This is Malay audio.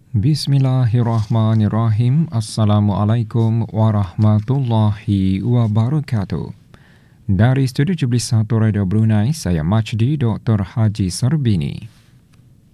Bismillahirrahmanirrahim. Assalamualaikum warahmatullahi wabarakatuh. Dari Studio 71 Radio Brunei, saya Majdi Dr. Haji Sarbini.